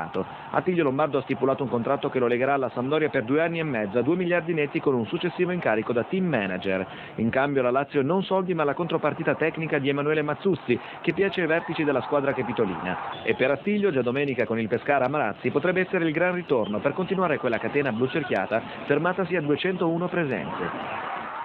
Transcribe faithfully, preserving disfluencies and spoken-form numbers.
mercato. Attilio Lombardo ha stipulato un contratto che lo legherà alla Sampdoria per due anni e mezzo a due miliardi netti con un successivo incarico da team manager. In cambio la Lazio non soldi ma la contropartita tecnica di Emanuele Mazzuzzi, che piace ai vertici della squadra capitolina. E per Attilio, già domenica con il Pescara a Marazzi, potrebbe essere il gran ritorno per continuare quella catena blu cerchiata fermatasi a duecentouno presenze.